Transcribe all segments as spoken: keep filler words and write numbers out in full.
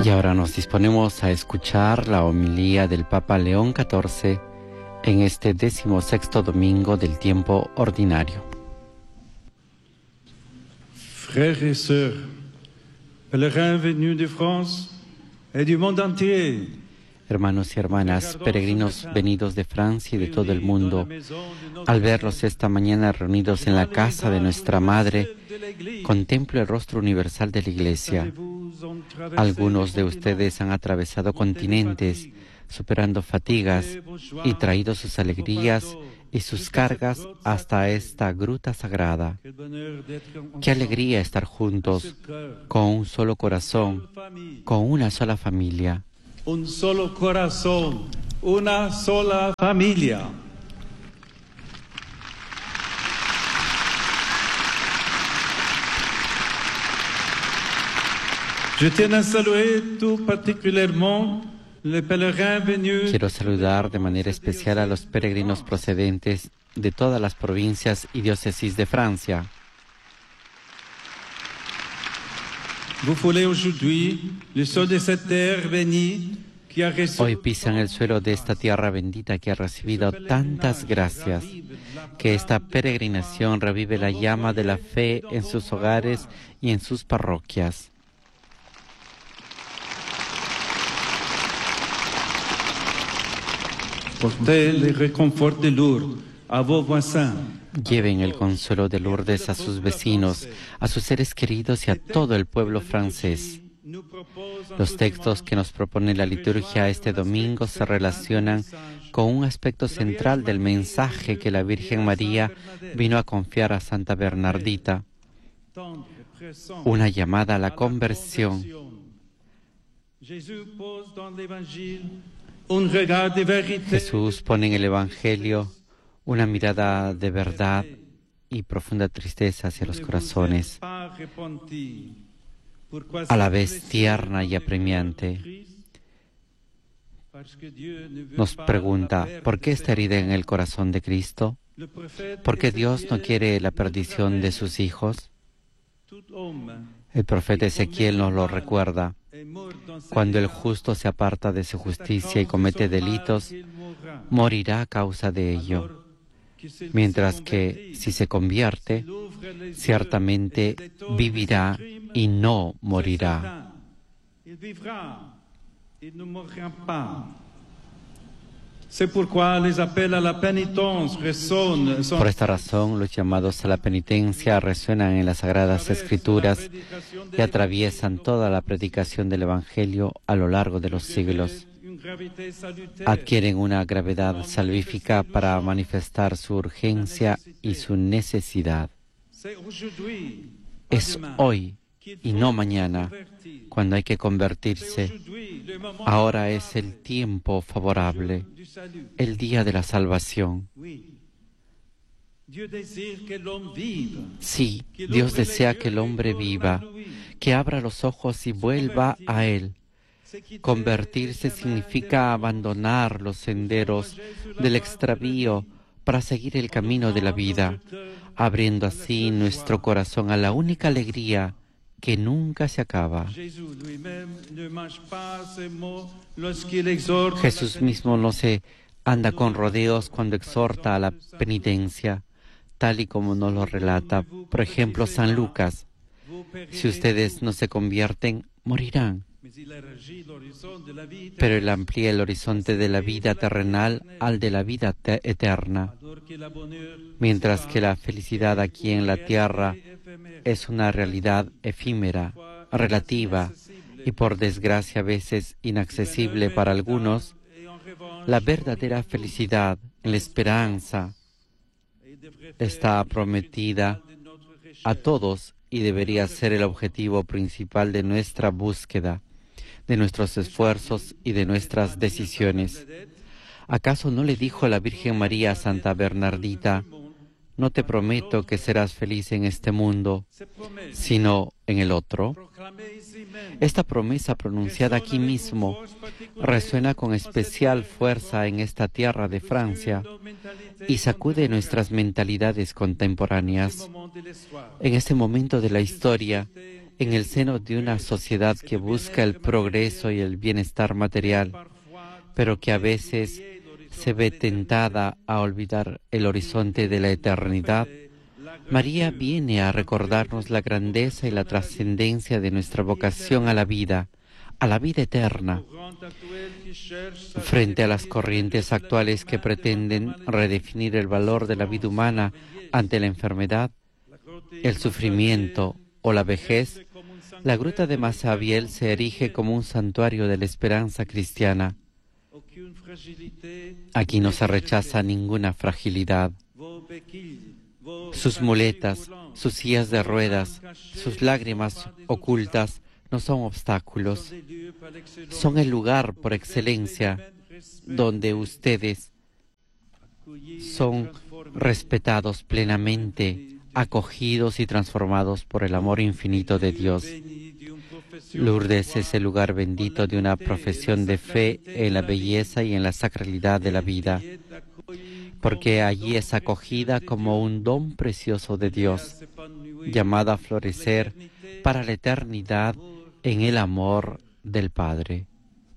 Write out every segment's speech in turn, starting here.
Y ahora nos disponemos a escuchar la homilía del Papa León catorce en este decimosexto domingo del tiempo ordinario. Frères et sœurs, pèlerins venus de France et du monde entier, Hermanos y hermanas, peregrinos venidos de Francia y de todo el mundo, al verlos esta mañana reunidos en la casa de nuestra Madre, contemplo el rostro universal de la Iglesia. Algunos de ustedes han atravesado continentes, superando fatigas y traído sus alegrías y sus cargas hasta esta gruta sagrada. Qué alegría estar juntos, con un solo corazón, con una sola familia. un solo corazón, una sola familia. Je tiens à saluer tout particulièrement les pèlerins venus. Quiero saludar de manera especial a los peregrinos procedentes de todas las provincias y diócesis de Francia. Vous foulez aujourd'hui le sol de cette terre bénie qui a reçu. Hoy pisan el suelo de esta tierra bendita que ha recibido tantas gracias. Que esta peregrinación revive la llama de la fe en sus hogares y en sus parroquias. Portez le réconfort de Lourdes à vos voisins. Lleven el consuelo de Lourdes a sus vecinos, a sus seres queridos y a todo el pueblo francés. Los textos que nos propone la liturgia este domingo se relacionan con un aspecto central del mensaje que la Virgen María vino a confiar a Santa Bernardita, una llamada a la conversión. Jesús pone en el Evangelio una mirada de verdad y profunda tristeza hacia los corazones, a la vez tierna y apremiante. Nos pregunta, ¿por qué esta herida en el corazón de Cristo? ¿Por qué Dios no quiere la perdición de sus hijos? El profeta Ezequiel nos lo recuerda. Cuando el justo se aparta de su justicia y comete delitos, morirá a causa de ello. Mientras que, si se convierte, ciertamente vivirá y no morirá. Por esta razón, los llamados a la penitencia resuenan en las Sagradas Escrituras y atraviesan toda la predicación del Evangelio a lo largo de los siglos. Adquieren una gravedad salvífica para manifestar su urgencia y su necesidad. Es hoy y no mañana cuando hay que convertirse. Ahora es el tiempo favorable, el día de la salvación. Sí, Dios desea que el hombre viva, que abra los ojos y vuelva a Él. Convertirse significa abandonar los senderos del extravío para seguir el camino de la vida, abriendo así nuestro corazón a la única alegría que nunca se acaba. Jesús mismo no se anda con rodeos cuando exhorta a la penitencia, tal y como nos lo relata, por ejemplo, San Lucas. Si ustedes no se convierten, morirán. Pero Él amplía el horizonte de la vida terrenal al de la vida eterna, mientras que la felicidad aquí en la tierra es una realidad efímera, relativa y por desgracia a veces inaccesible para algunos. La verdadera felicidad, la esperanza, está prometida a todos y debería ser el objetivo principal de nuestra búsqueda, de nuestros esfuerzos y de nuestras decisiones. ¿Acaso no le dijo la Virgen María a Santa Bernardita: no te prometo que serás feliz en este mundo, sino en el otro? Esta promesa pronunciada aquí mismo resuena con especial fuerza en esta tierra de Francia y sacude nuestras mentalidades contemporáneas. En este momento de la historia en el seno de una sociedad que busca el progreso y el bienestar material, pero que a veces se ve tentada a olvidar el horizonte de la eternidad, María viene a recordarnos la grandeza y la trascendencia de nuestra vocación a la vida, a la vida eterna. Frente a las corrientes actuales que pretenden redefinir el valor de la vida humana ante la enfermedad, el sufrimiento o la vejez, la gruta de Massabielle se erige como un santuario de la esperanza cristiana. Aquí no se rechaza ninguna fragilidad. Sus muletas, sus sillas de ruedas, sus lágrimas ocultas no son obstáculos. Son el lugar por excelencia donde ustedes son respetados plenamente, acogidos y transformados por el amor infinito de Dios. Lourdes es el lugar bendito de una profesión de fe en la belleza y en la sacralidad de la vida, porque allí es acogida como un don precioso de Dios, llamada a florecer para la eternidad en el amor del Padre.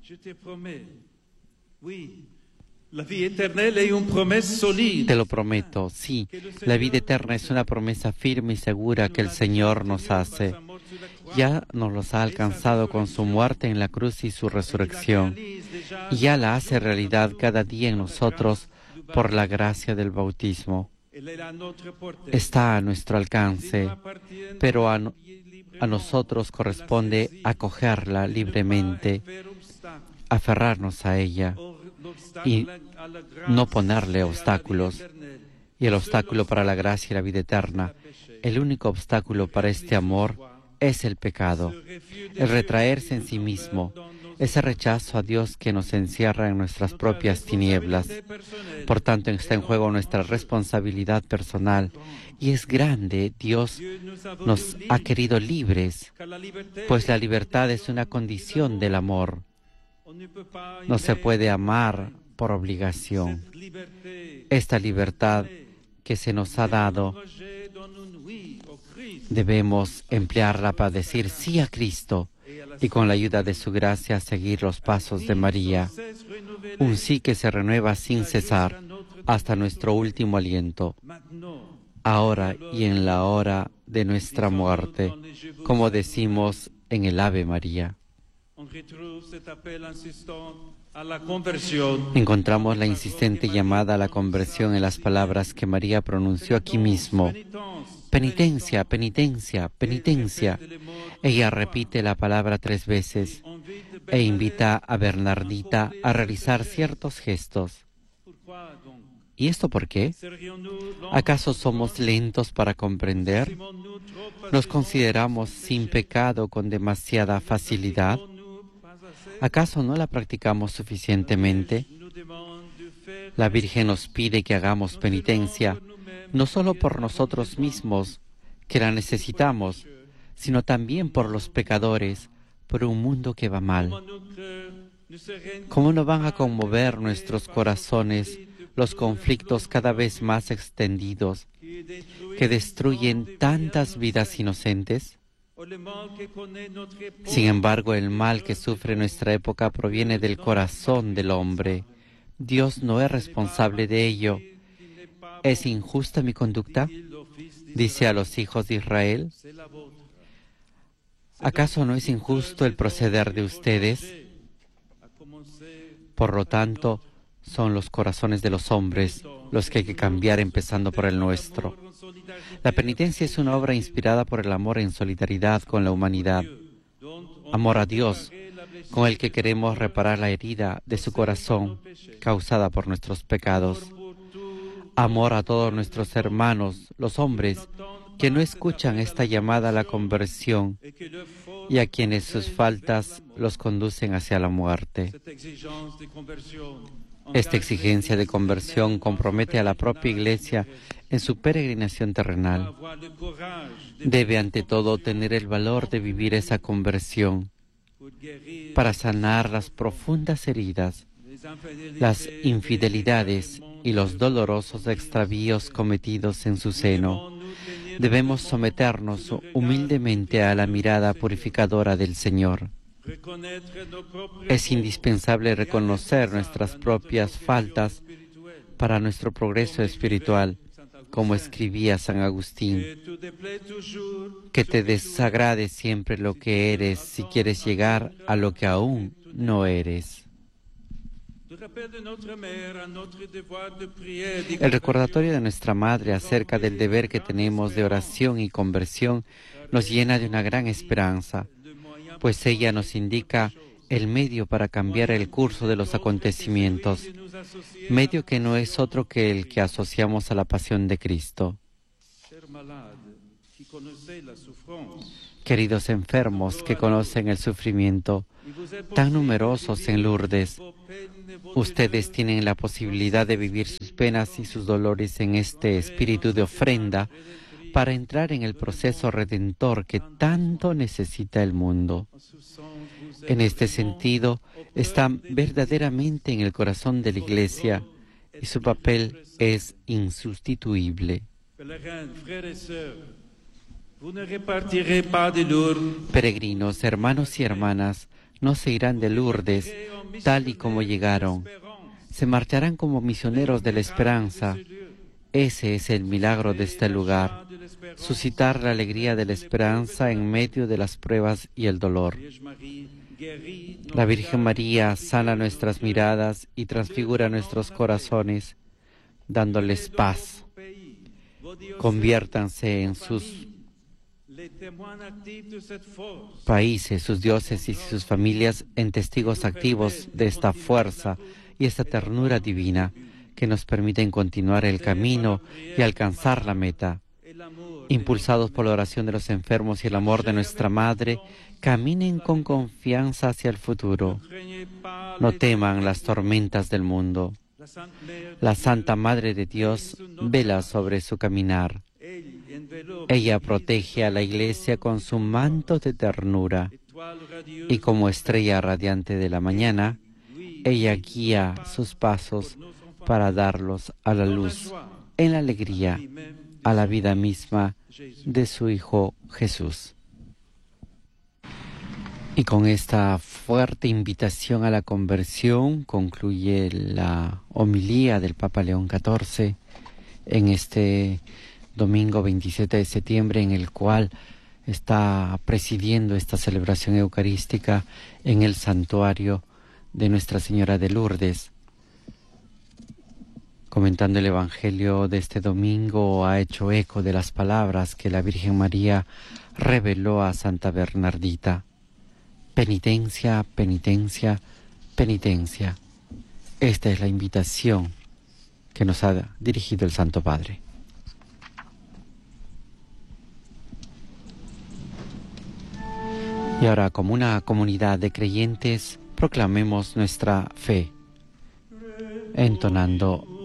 Te lo prometo, sí, la vida eterna es una promesa firme y segura que el Señor nos hace. Ya nos los ha alcanzado con su muerte en la cruz y su resurrección, y ya la hace realidad cada día en nosotros por la gracia del bautismo. Está a nuestro alcance, pero a, no, a nosotros corresponde acogerla libremente, aferrarnos a ella y no ponerle obstáculos. Y el obstáculo para la gracia y la vida eterna, el único obstáculo para este amor, es el pecado, el retraerse en sí mismo, ese rechazo a Dios que nos encierra en nuestras propias tinieblas. Por tanto, está en juego nuestra responsabilidad personal, y es grande. Dios nos ha querido libres, pues la libertad es una condición del amor. No se puede amar por obligación. Esta libertad que se nos ha dado, debemos emplearla para decir sí a Cristo y con la ayuda de su gracia seguir los pasos de María. Un sí que se renueva sin cesar hasta nuestro último aliento, ahora y en la hora de nuestra muerte, como decimos en el Ave María. Encontramos la insistente llamada a la conversión en las palabras que María pronunció aquí mismo. Penitencia, penitencia, penitencia. Ella repite la palabra tres veces e invita a Bernardita a realizar ciertos gestos. ¿Y esto por qué? ¿Acaso somos lentos para comprender? ¿Nos consideramos sin pecado con demasiada facilidad? ¿Acaso no la practicamos suficientemente? La Virgen nos pide que hagamos penitencia, no solo por nosotros mismos, que la necesitamos, sino también por los pecadores, por un mundo que va mal. ¿Cómo no van a conmover nuestros corazones los conflictos cada vez más extendidos que destruyen tantas vidas inocentes? Sin embargo, el mal que sufre nuestra época proviene del corazón del hombre. Dios no es responsable de ello. ¿Es injusta mi conducta?, dice a los hijos de Israel. ¿Acaso no es injusto el proceder de ustedes? Por lo tanto, son los corazones de los hombres los que hay que cambiar, empezando por el nuestro. La penitencia es una obra inspirada por el amor en solidaridad con la humanidad. Amor a Dios, con el que queremos reparar la herida de su corazón causada por nuestros pecados. Amor a todos nuestros hermanos, los hombres, que no escuchan esta llamada a la conversión y a quienes sus faltas los conducen hacia la muerte. Esta exigencia de conversión compromete a la propia Iglesia en su peregrinación terrenal. Debe ante todo tener el valor de vivir esa conversión para sanar las profundas heridas, las infidelidades y los dolorosos extravíos cometidos en su seno. Debemos someternos humildemente a la mirada purificadora del Señor. Es indispensable reconocer nuestras propias faltas para nuestro progreso espiritual, como escribía San Agustín. Que te desagrade siempre lo que eres si quieres llegar a lo que aún no eres. El recordatorio de nuestra Madre acerca del deber que tenemos de oración y conversión nos llena de una gran esperanza, pues ella nos indica el medio para cambiar el curso de los acontecimientos, medio que no es otro que el que asociamos a la pasión de Cristo. Queridos enfermos que conocen el sufrimiento, tan numerosos en Lourdes, ustedes tienen la posibilidad de vivir sus penas y sus dolores en este espíritu de ofrenda para entrar en el proceso redentor que tanto necesita el mundo. En este sentido, están verdaderamente en el corazón de la Iglesia y su papel es insustituible. Peregrinos, hermanos y hermanas, no se irán de Lourdes tal y como llegaron. Se marcharán como misioneros de la esperanza. Ese es el milagro de este lugar, suscitar la alegría de la esperanza en medio de las pruebas y el dolor. La Virgen María sana nuestras miradas y transfigura nuestros corazones, dándoles paz. Conviértanse en sus países, sus diócesis y sus familias en testigos activos de esta fuerza y esta ternura divina que nos permiten continuar el camino y alcanzar la meta. Impulsados por la oración de los enfermos y el amor de nuestra Madre, caminen con confianza hacia el futuro. No teman las tormentas del mundo. La Santa Madre de Dios vela sobre su caminar. Ella protege a la Iglesia con su manto de ternura y como estrella radiante de la mañana, ella guía sus pasos para darlos a la luz en la alegría, a la vida misma de su Hijo Jesús. Y con esta fuerte invitación a la conversión concluye la homilía del Papa León catorce en este domingo veintisiete de septiembre, en el cual está presidiendo esta celebración eucarística en el santuario de Nuestra Señora de Lourdes. Comentando el Evangelio de este domingo, ha hecho eco de las palabras que la Virgen María reveló a Santa Bernardita. Penitencia, penitencia, penitencia. Esta es la invitación que nos ha dirigido el Santo Padre. Y ahora, como una comunidad de creyentes, proclamemos nuestra fe, entonando